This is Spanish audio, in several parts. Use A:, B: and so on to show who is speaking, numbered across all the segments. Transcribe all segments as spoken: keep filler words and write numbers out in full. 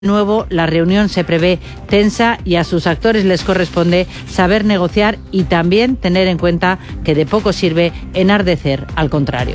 A: De nuevo, la reunión se prevé tensa y a sus actores les corresponde saber negociar y también tener en cuenta que de poco sirve enardecer, al contrario.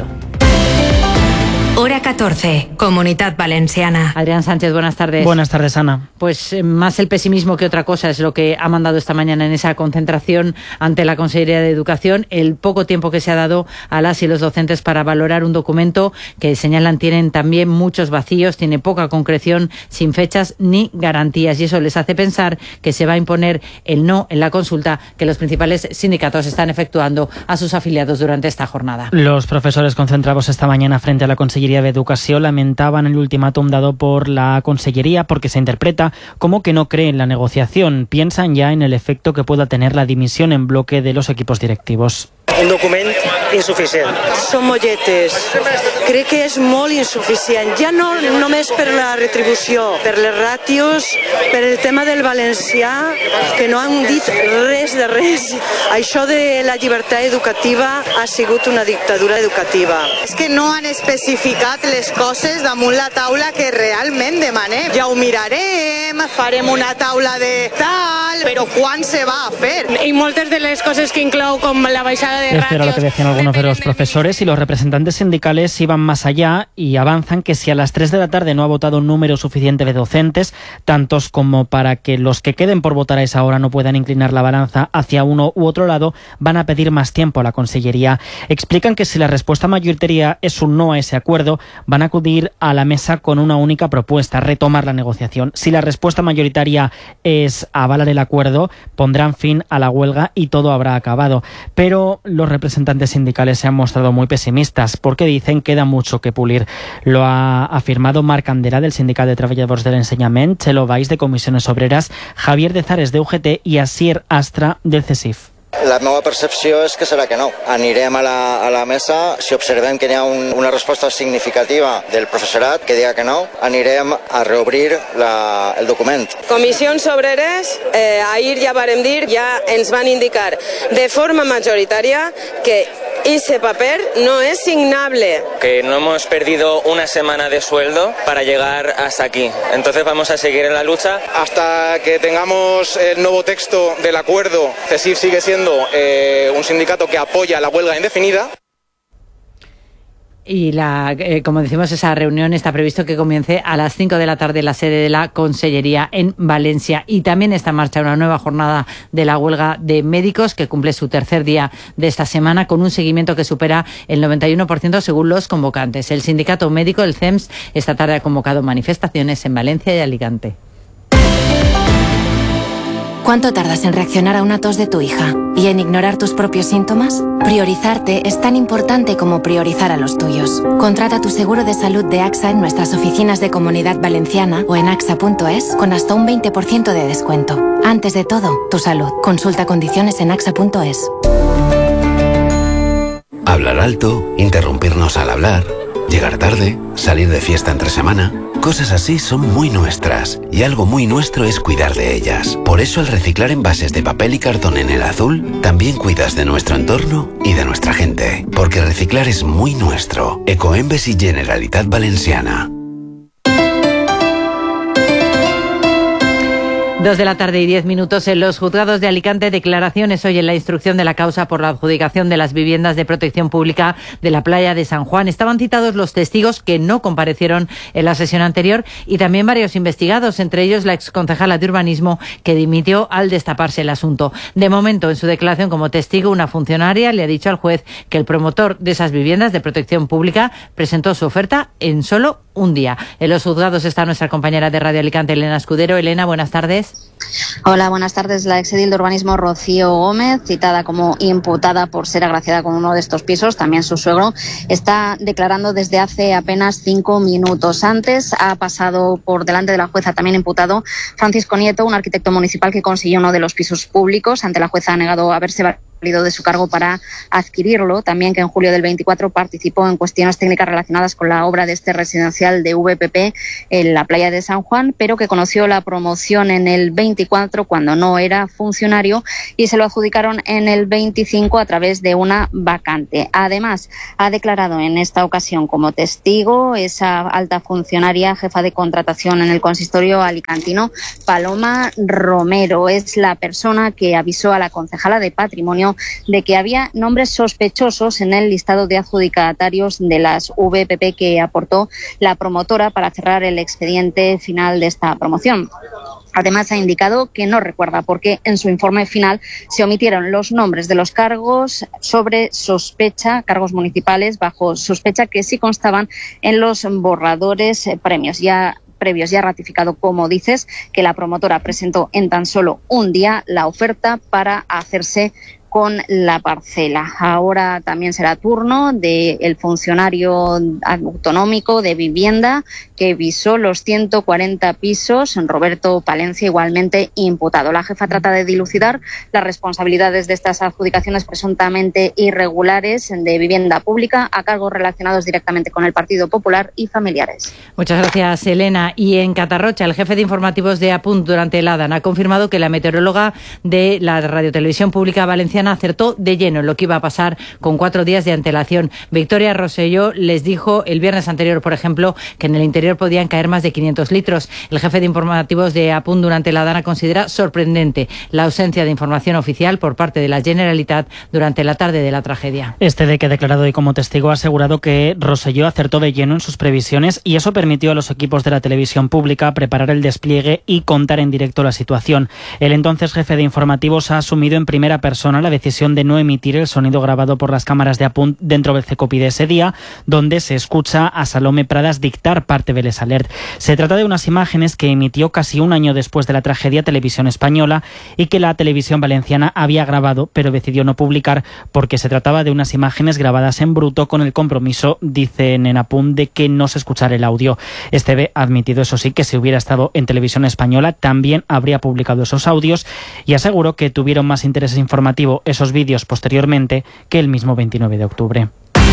B: Hora catorce, Comunitat Valenciana.
A: Adrián Sánchez, buenas tardes.
C: Buenas tardes, Ana.
A: Pues eh, más el pesimismo que otra cosa es lo que ha mandado esta mañana en esa concentración ante la Consellería de Educación, el poco tiempo que se ha dado a las y los docentes para valorar un documento que señalan tienen también muchos vacíos, tiene poca concreción, sin fechas ni garantías, y eso les hace pensar que se va a imponer el no en la consulta que los principales sindicatos están efectuando a sus afiliados durante esta jornada.
C: Los profesores concentrados esta mañana frente a la Consellería de Educación lamentaban el ultimátum dado por la Consellería porque se interpreta como que no cree en la negociación. Piensan ya en el efecto que pueda tener la dimisión en bloque de los equipos directivos.
D: Un document insuficient.
E: Són molletes. Crec que és molt insuficient. Ja no només per la retribució, per les ràtios, per el tema del valencià, que no han dit res de res. Això de la llibertat educativa ha sigut una dictadura educativa.
F: És que no han especificat les coses damunt la taula que realment demanem. Ja ho mirarem, farem una taula de tal, però quan se va a fer?
G: I moltes de les coses que inclou, com la baixada de
C: Esto era lo que decían algunos de los profesores, y los representantes sindicales iban más allá y avanzan que si a las tres de la tarde no ha votado un número suficiente de docentes, tantos como para que los que queden por votar a esa hora no puedan inclinar la balanza hacia uno u otro lado, van a pedir más tiempo a la Consellería. Explican que si la respuesta mayoritaria es un no a ese acuerdo, van a acudir a la mesa con una única propuesta, retomar la negociación. Si la respuesta mayoritaria es avalar el acuerdo, pondrán fin a la huelga y todo habrá acabado. Pero los representantes sindicales se han mostrado muy pesimistas porque dicen que queda mucho que pulir. Lo ha afirmado Marc Andera del Sindicat de Treballadors de l'Ensenyament, Txelo Valls de Comisiones Obreras, Javier de Zares de U G T i Asier Astra del C S I F.
D: La meva percepció és que serà que no. Anirem a la, a la mesa, si observem que hi ha un, una resposta significativa del professorat que diga que no, anirem a reobrir la, el document.
H: Comissions Obreres, eh, ahir ja vàrem dir, ja ens van indicar de forma majoritària que ese papel no es signable.
I: Que no hemos perdido una semana de sueldo para llegar hasta aquí. Entonces vamos a seguir en la lucha.
J: Hasta que tengamos el nuevo texto del acuerdo, C S I F sigue siendo eh, un sindicato que apoya la huelga indefinida.
A: Y la, eh, como decimos, esa reunión está previsto que comience a las cinco de la tarde en la sede de la Consellería en Valencia. Y también está en marcha una nueva jornada de la huelga de médicos que cumple su tercer día de esta semana con un seguimiento que supera el noventa y uno por ciento según los convocantes. El sindicato médico, el C E M S, esta tarde ha convocado manifestaciones en Valencia y Alicante.
B: ¿Cuánto tardas en reaccionar a una tos de tu hija y en ignorar tus propios síntomas? Priorizarte es tan importante como priorizar a los tuyos. Contrata tu seguro de salud de AXA en nuestras oficinas de Comunidad Valenciana o en axa punto es con hasta un veinte por ciento de descuento. Antes de todo, tu salud. Consulta condiciones en axa punto es.
K: Hablar alto, interrumpirnos al hablar, llegar tarde, salir de fiesta entre semana. Cosas así son muy nuestras, y algo muy nuestro es cuidar de ellas. Por eso al reciclar envases de papel y cartón en el azul, también cuidas de nuestro entorno y de nuestra gente. Porque reciclar es muy nuestro. Ecoembes y Generalitat Valenciana.
A: Dos de la tarde y diez minutos en los juzgados de Alicante. Declaraciones hoy en la instrucción de la causa por la adjudicación de las viviendas de protección pública de la playa de San Juan. Estaban citados los testigos que no comparecieron en la sesión anterior y también varios investigados, entre ellos la exconcejala de urbanismo que dimitió al destaparse el asunto. De momento, en su declaración como testigo, una funcionaria le ha dicho al juez que el promotor de esas viviendas de protección pública presentó su oferta en solo un día. En los juzgados está nuestra compañera de Radio Alicante, Elena Escudero. Elena, buenas tardes.
L: Hola, buenas tardes. La exedil de urbanismo Rocío Gómez, citada como imputada por ser agraciada con uno de estos pisos, también su suegro, está declarando desde hace apenas cinco minutos. Antes ha pasado por delante de la jueza también imputado Francisco Nieto, un arquitecto municipal que consiguió uno de los pisos públicos. Ante la jueza ha negado haberse cumplido de su cargo para adquirirlo. También que en julio del veinticuatro participó en cuestiones técnicas relacionadas con la obra de este residencial de V P P en la playa de San Juan, pero que conoció la promoción en el veinticuatro cuando no era funcionario y se lo adjudicaron en el veinticinco a través de una vacante. Además, ha declarado en esta ocasión como testigo esa alta funcionaria jefa de contratación en el consistorio alicantino, Paloma Romero. Es la persona que avisó a la concejala de Patrimonio de que había nombres sospechosos en el listado de adjudicatarios de las V P P que aportó la promotora para cerrar el expediente final de esta promoción. Además, ha indicado que no recuerda por qué en su informe final se omitieron los nombres de los cargos sobre sospecha, cargos municipales bajo sospecha, que sí constaban en los borradores eh, premios. Ya previos ya ha ratificado, como dices, que la promotora presentó en tan solo un día la oferta para hacerse con la parcela. Ahora también será turno del funcionario autonómico de vivienda que visó los ciento cuarenta pisos, Roberto Palencia, igualmente imputado. La jefa trata de dilucidar las responsabilidades de estas adjudicaciones presuntamente irregulares de vivienda pública a cargos relacionados directamente con el Partido Popular y familiares.
A: Muchas gracias, Elena. Y en Catarrocha, el jefe de informativos de Apunt durante el Adán ha confirmado que la meteoróloga de la Radiotelevisión Pública Valenciana acertó de lleno en lo que iba a pasar con cuatro días de antelación. Victoria Rosselló les dijo el viernes anterior, por ejemplo, que en el interior podían caer más de quinientos litros. El jefe de informativos de Apunt durante la Dana considera sorprendente la ausencia de información oficial por parte de la Generalitat durante la tarde de la tragedia.
C: Este de que declarado hoy como testigo ha asegurado que Rosselló acertó de lleno en sus previsiones y eso permitió a los equipos de la televisión pública preparar el despliegue y contar en directo la situación. El entonces jefe de informativos ha asumido en primera persona la decisión de no emitir el sonido grabado por las cámaras de Apunt dentro del CECOPI de ese día, donde se escucha a Salome Pradas dictar parte del Alert. Se trata de unas imágenes que emitió casi un año después de la tragedia Televisión Española y que la televisión valenciana había grabado, pero decidió no publicar porque se trataba de unas imágenes grabadas en bruto con el compromiso, dicen en Apunt, de que no se escuchara el audio. Esteve ha admitido, eso sí, que si hubiera estado en Televisión Española también habría publicado esos audios y aseguró que tuvieron más interés informativo esos vídeos posteriormente que el mismo veintinueve de octubre.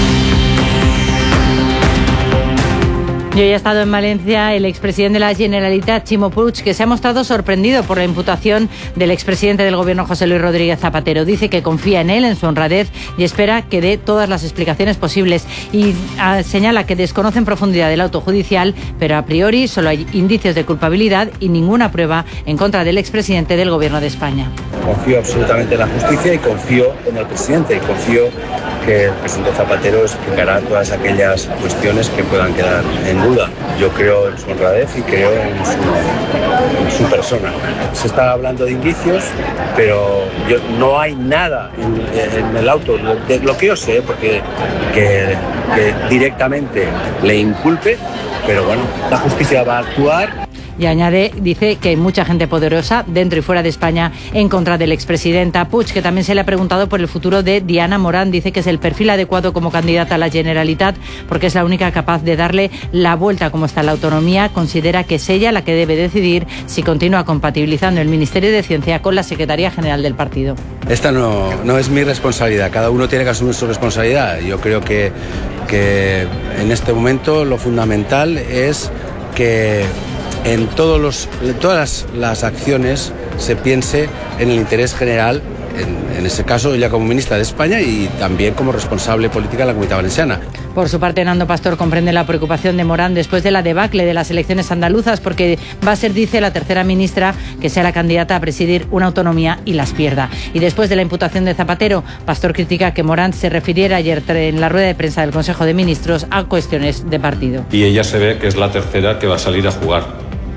A: Y hoy ha estado en Valencia el expresidente de la Generalitat, Ximo Puig, que se ha mostrado sorprendido por la imputación del expresidente del Gobierno, José Luis Rodríguez Zapatero. Dice que confía en él, en su honradez, y espera que dé todas las explicaciones posibles. Y ah, señala que desconoce en profundidad el auto judicial, pero a priori solo hay indicios de culpabilidad y ninguna prueba en contra del expresidente del Gobierno de España.
M: Confío absolutamente en la justicia y confío en el presidente. Y confío que el presidente Zapatero explicará todas aquellas cuestiones que puedan quedar en duda. Yo creo en su honradez y creo en su, en su persona. Se está hablando de indicios, pero yo, no hay nada en, en el auto, de lo que yo sé, porque que, que directamente le inculpe, pero bueno, la justicia va a actuar.
A: Y añade, dice que hay mucha gente poderosa dentro y fuera de España en contra del expresidenta. Puig, que también se le ha preguntado por el futuro de Diana Morán, dice que es el perfil adecuado como candidata a la Generalitat porque es la única capaz de darle la vuelta como está la autonomía. Considera que es ella la que debe decidir si continúa compatibilizando el Ministerio de Ciencia con la Secretaría General del partido.
N: Esta no, no es mi responsabilidad, cada uno tiene que asumir su responsabilidad. Yo creo que, que en este momento lo fundamental es que en todos los, en todas las, las acciones se piense en el interés general, en, en ese caso ella como ministra de España y también como responsable política de la Comunidad Valenciana.
A: Por su parte, Nando Pastor comprende la preocupación de Morán después de la debacle de las elecciones andaluzas, porque va a ser, dice, la tercera ministra que sea la candidata a presidir una autonomía y las pierda. Y después de la imputación de Zapatero, Pastor critica que Morán se refiriera ayer en la rueda de prensa del Consejo de Ministros a cuestiones de partido.
O: Y ella se ve que es la tercera que va a salir a jugar.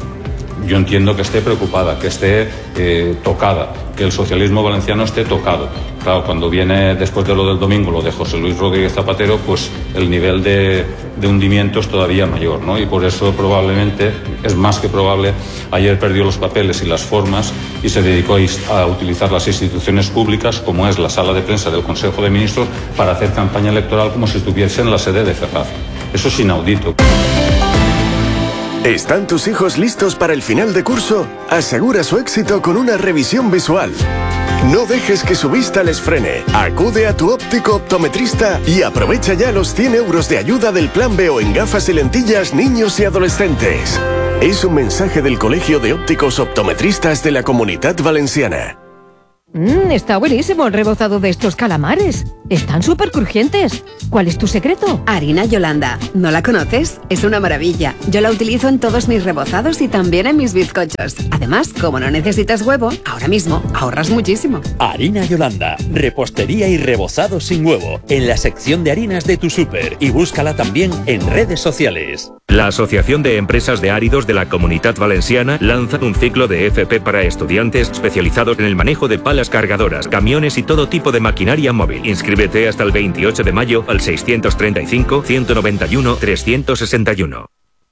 O: Yo entiendo que esté preocupada, que esté eh, tocada, que el socialismo valenciano esté tocado. Claro, cuando viene después de lo del domingo, lo de José Luis Rodríguez Zapatero, pues el nivel de, de hundimiento es todavía mayor, ¿no? Y por eso probablemente, es más que probable, ayer perdió los papeles y las formas y se dedicó a utilizar las instituciones públicas, como es la sala de prensa del Consejo de Ministros, para hacer campaña electoral como si estuviese en la sede de Ferraz. Eso es inaudito.
P: ¿Están tus hijos listos para el final de curso? Asegura su éxito con una revisión visual. No dejes que su vista les frene. Acude a tu óptico optometrista y aprovecha ya los cien euros de ayuda del Plan Veo en gafas y lentillas niños y adolescentes. Es un mensaje del Colegio de Ópticos Optometristas de la Comunitat Valenciana.
Q: Mmm, está buenísimo el rebozado de estos calamares. Están súper crujientes. ¿Cuál es tu secreto?
R: Harina Yolanda. ¿No la conoces? Es una maravilla. Yo la utilizo en todos mis rebozados y también en mis bizcochos. Además, como no necesitas huevo, ahora mismo ahorras muchísimo.
S: Harina Yolanda. Repostería y rebozado sin huevo. En la sección de harinas de tu súper. Y búscala también en redes sociales.
T: La Asociación de Empresas de Áridos de la Comunitat Valenciana lanza un ciclo de F P para estudiantes especializados en el manejo de palas cargadoras, camiones y todo tipo de maquinaria móvil. Inscríbete hasta el veintiocho de mayo al seiscientos treinta y cinco, ciento noventa y uno, trescientos sesenta y uno.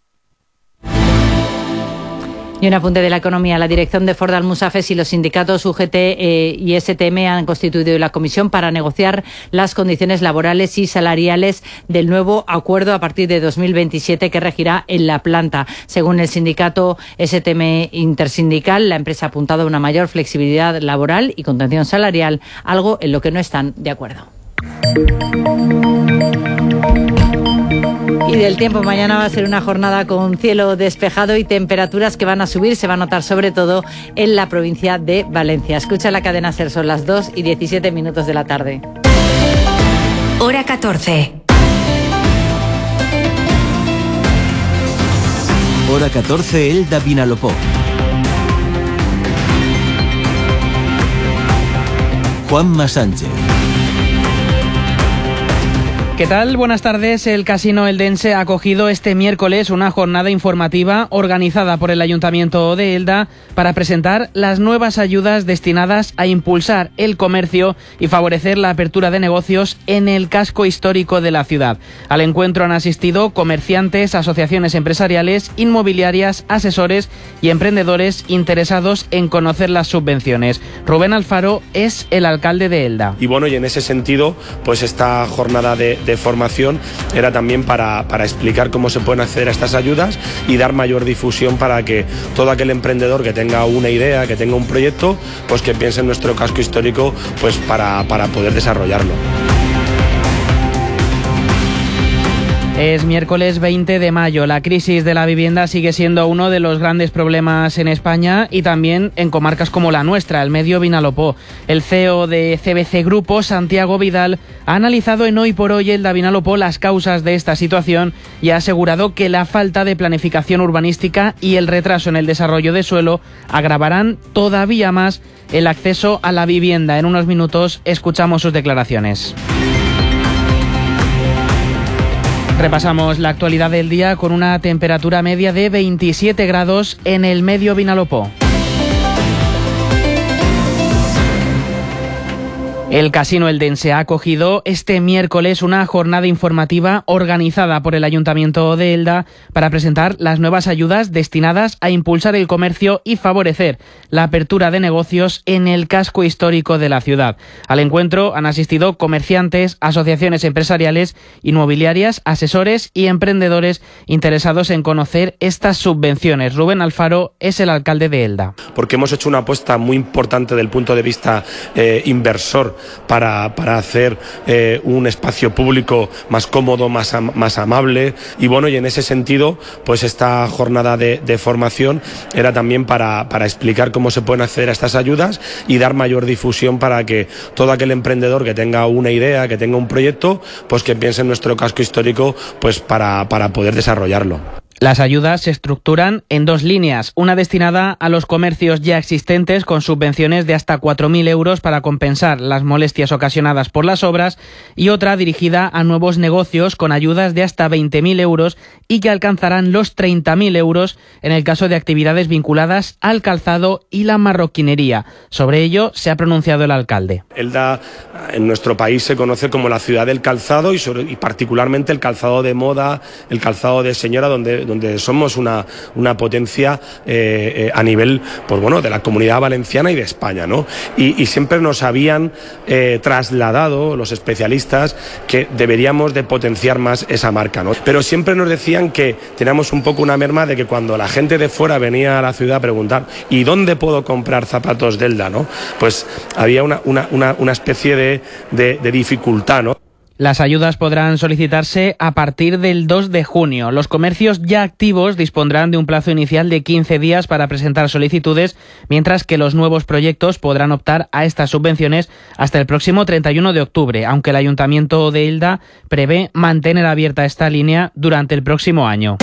A: Y un apunte de la economía. La dirección de Ford Almusafes y los sindicatos U G T eh, y S T M han constituido la comisión para negociar las condiciones laborales y salariales del nuevo acuerdo a partir de dos mil veintisiete que regirá en la planta. Según el sindicato S T M intersindical, la empresa ha apuntado a una mayor flexibilidad laboral y contención salarial, algo en lo que no están de acuerdo. Y del tiempo, mañana va a ser una jornada con cielo despejado y temperaturas que van a subir, se va a notar sobre todo en la provincia de Valencia. Escucha la cadena SER, son las dos y diecisiete minutos de la tarde.
U: Hora catorce.
V: Hora catorce, Elda Vinalopó. Juanma Sánchez.
C: ¿Qué tal? Buenas tardes. El Casino Eldense ha acogido este miércoles una jornada informativa organizada por el Ayuntamiento de Elda para presentar las nuevas ayudas destinadas a impulsar el comercio y favorecer la apertura de negocios en el casco histórico de la ciudad. Al encuentro han asistido comerciantes, asociaciones empresariales, inmobiliarias, asesores y emprendedores interesados en conocer las subvenciones. Rubén Alfaro es el alcalde de Elda.
W: Y bueno, y en ese sentido, pues esta jornada de de formación era también para, para explicar cómo se pueden acceder a estas ayudas y dar mayor difusión para que todo aquel emprendedor que tenga una idea, que tenga un proyecto, pues que piense en nuestro casco histórico, pues para, para poder desarrollarlo.
C: Es miércoles veinte de mayo. La crisis de la vivienda sigue siendo uno de los grandes problemas en España y también en comarcas como la nuestra, el Medio Vinalopó. El C E O de C B C Grupo, Santiago Vidal, ha analizado en Hoy por Hoy Elda Vinalopó las causas de esta situación y ha asegurado que la falta de planificación urbanística y el retraso en el desarrollo de suelo agravarán todavía más el acceso a la vivienda. En unos minutos escuchamos sus declaraciones. Repasamos la actualidad del día con una temperatura media de veintisiete grados en el Medio Vinalopó. El Casino Eldense ha acogido este miércoles una jornada informativa organizada por el Ayuntamiento de Elda para presentar las nuevas ayudas destinadas a impulsar el comercio y favorecer la apertura de negocios en el casco histórico de la ciudad. Al encuentro han asistido comerciantes, asociaciones empresariales, inmobiliarias, asesores y emprendedores interesados en conocer estas subvenciones. Rubén Alfaro es el alcalde de Elda.
W: Porque hemos hecho una apuesta muy importante del punto de vista eh, inversor para, para hacer eh, un espacio público más cómodo, más, am, más amable y bueno, y en ese sentido pues esta jornada de, de formación era también para, para explicar cómo se pueden acceder a estas ayudas y dar mayor difusión para que todo aquel emprendedor que tenga una idea, que tenga un proyecto, pues que piense en nuestro casco histórico pues para, para poder desarrollarlo.
C: Las ayudas se estructuran en dos líneas, una destinada a los comercios ya existentes con subvenciones de hasta cuatro mil euros para compensar las molestias ocasionadas por las obras y otra dirigida a nuevos negocios con ayudas de hasta veinte mil euros y que alcanzarán los treinta mil euros en el caso de actividades vinculadas al calzado y la marroquinería. Sobre ello se ha pronunciado el alcalde.
W: Elda en nuestro país se conoce como la ciudad del calzado y, sobre, y particularmente el calzado de moda, el calzado de señora, donde donde, donde somos una, una potencia eh, eh, a nivel, pues bueno, de la Comunidad Valenciana y de España, ¿no? Y, y siempre nos habían eh, trasladado los especialistas que deberíamos de potenciar más esa marca, ¿no? Pero siempre nos decían que teníamos un poco una merma de que cuando la gente de fuera venía a la ciudad a preguntar ¿y dónde puedo comprar zapatos Delda?, ¿no? Pues había una, una, una, una especie de, de, de dificultad, ¿no?
C: Las ayudas podrán solicitarse a partir del dos de junio. Los comercios ya activos dispondrán de un plazo inicial de quince días para presentar solicitudes, mientras que los nuevos proyectos podrán optar a estas subvenciones hasta el próximo treinta y uno de octubre, aunque el Ayuntamiento de Elda prevé mantener abierta esta línea durante el próximo año.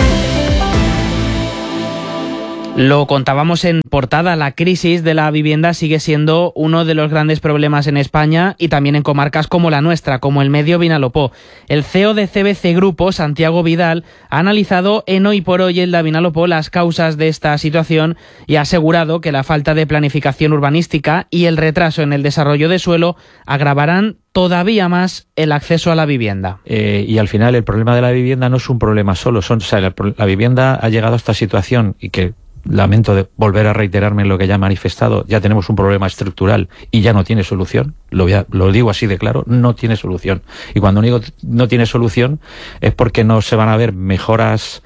C: Lo contábamos en portada, la crisis de la vivienda sigue siendo uno de los grandes problemas en España y también en comarcas como la nuestra, como el Medio Vinalopó. El C E O de C B C Grupo, Santiago Vidal, ha analizado en Hoy por Hoy Elda Vinalopó las causas de esta situación y ha asegurado que la falta de planificación urbanística y el retraso en el desarrollo de suelo agravarán todavía más el acceso a la vivienda.
E: Eh, y al final el problema de la vivienda no es un problema solo, son, o sea, la, la vivienda ha llegado a esta situación y que lamento de volver a reiterarme en lo que ya he manifestado, ya tenemos un problema estructural y ya no tiene solución, lo, voy a, lo digo así de claro, no tiene solución. Y cuando digo no tiene solución es porque no se van a ver mejoras,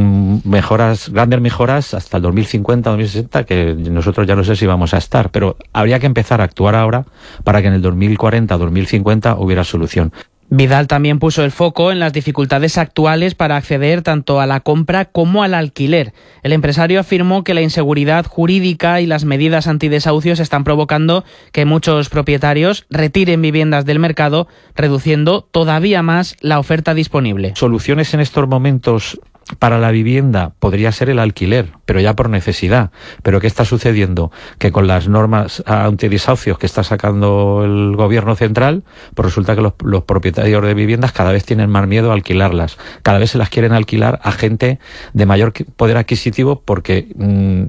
E: mejoras, grandes mejoras hasta el dos mil cincuenta, dos mil sesenta, que nosotros ya no sé si vamos a estar, pero habría que empezar a actuar ahora para que en el dos mil cuarenta, dos mil cincuenta hubiera solución.
C: Vidal también puso el foco en las dificultades actuales para acceder tanto a la compra como al alquiler. El empresario afirmó que la inseguridad jurídica y las medidas antidesahucios están provocando que muchos propietarios retiren viviendas del mercado, reduciendo todavía más la oferta disponible.
E: Soluciones en estos momentos para la vivienda podría ser el alquiler, pero ya por necesidad. ¿Pero qué está sucediendo? Que con las normas antidesahucios que está sacando el gobierno central, pues resulta que los, los propietarios de viviendas cada vez tienen más miedo a alquilarlas. Cada vez se las quieren alquilar a gente de mayor poder adquisitivo porque mmm,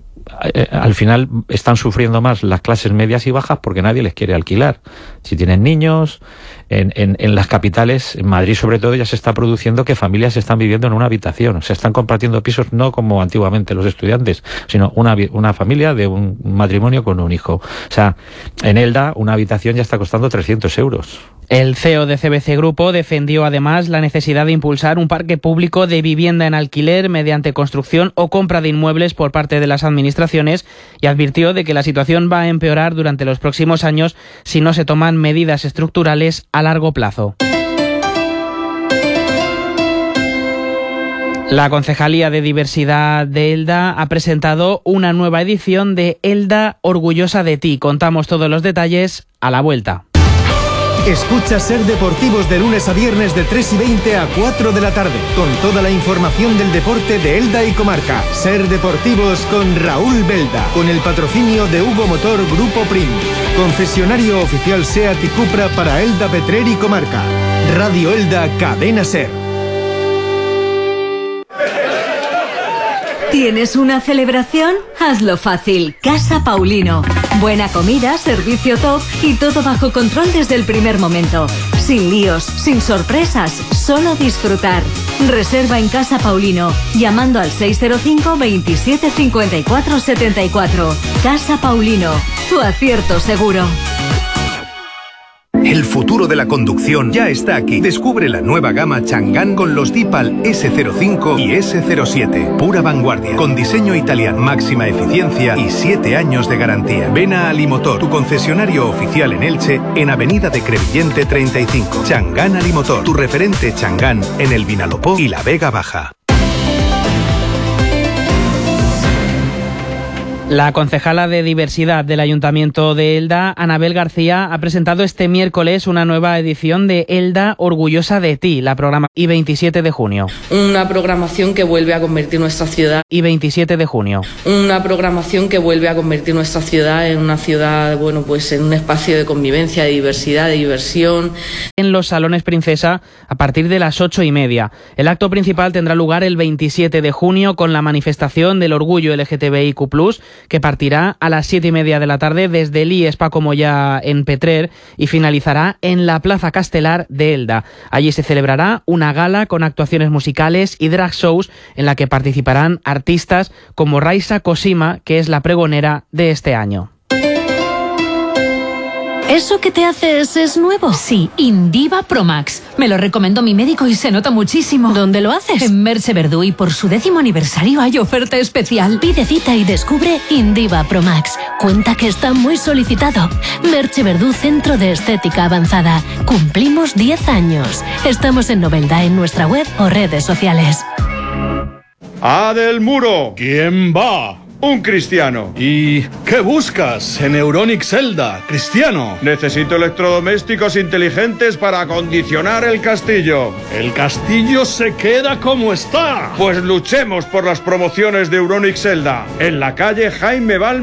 E: al final están sufriendo más las clases medias y bajas porque nadie les quiere alquilar. Si tienen niños, en, en, en las capitales, en Madrid sobre todo, ya se está produciendo que familias están viviendo en una habitación. Se están compartiendo pisos no como antiguamente los estudiantes, sino una, una familia de un matrimonio con un hijo. O sea, en Elda una habitación ya está costando trescientos euros.
C: El C E O de C B C Grupo defendió además la necesidad de impulsar un parque público de vivienda en alquiler mediante construcción o compra de inmuebles por parte de las administraciones y advirtió de que la situación va a empeorar durante los próximos años si no se toman medidas estructurales a largo plazo. La Concejalía de Diversidad de Elda ha presentado una nueva edición de Elda Orgullosa de Ti. Contamos todos los detalles a la vuelta.
F: Escucha Ser Deportivos de lunes a viernes de tres y veinte a cuatro de la tarde, con toda la información del deporte de Elda y comarca. Ser Deportivos con Raúl Belda, con el patrocinio de Hugo Motor Grupo Prim, concesionario oficial SEAT y Cupra para Elda, Petrer y comarca. Radio Elda, Cadena Ser.
U: ¿Tienes una celebración? Hazlo fácil. Casa Paulino. Buena comida, servicio top y todo bajo control desde el primer momento. Sin líos, sin sorpresas, solo disfrutar. Reserva en Casa Paulino, llamando al seis cero cinco, veintisiete, cincuenta y cuatro, setenta y cuatro. Casa Paulino, tu acierto seguro.
G: El futuro de la conducción ya está aquí. Descubre la nueva gama Chang'an con los Deepal ese cero cinco y ese cero siete. Pura vanguardia, con diseño italiano, máxima eficiencia y siete años de garantía. Ven a Alimotor, tu concesionario oficial en Elche, en Avenida de Crevillente treinta y cinco. Chang'an Alimotor, tu referente Chang'an en el Vinalopó y la Vega Baja.
C: La concejala de Diversidad del Ayuntamiento de Elda, Anabel García, ha presentado este miércoles una nueva edición de Elda Orgullosa de Ti, la programa y veintisiete de junio.
X: Una programación que vuelve a convertir nuestra ciudad
C: y veintisiete de junio.
X: Una programación que vuelve a convertir nuestra ciudad en una ciudad, bueno, pues en un espacio de convivencia, de diversidad, de diversión.
C: En los Salones Princesa a partir de las ocho y media. El acto principal tendrá lugar el veintisiete de junio con la manifestación del orgullo L G T B I Q plus, que partirá a las siete y media de la tarde desde el I E S Paco Moyá en Petrer y finalizará en la Plaza Castelar de Elda. Allí se celebrará una gala con actuaciones musicales y drag shows en la que participarán artistas como Raisa Cosima, que es la pregonera de este año.
U: ¿Eso que te haces es nuevo? Sí, Indiva Pro Max. Me lo recomendó mi médico y se nota muchísimo. ¿Dónde lo haces? En Merche Verdú, y por su décimo aniversario hay oferta especial.
D: Pide cita y descubre Indiva Pro Max. Cuenta que está muy solicitado. Merche Verdú, Centro de Estética Avanzada. Cumplimos diez años. Estamos en Novelda en nuestra web o redes sociales.
H: ¡A del muro! ¿Quién va? Un cristiano. ¿Y qué buscas en Euronics Elda, cristiano? Necesito electrodomésticos inteligentes para acondicionar el castillo. ¿El castillo se queda como está? Pues luchemos por las promociones de Euronics Elda, en la calle Jaime Balmes.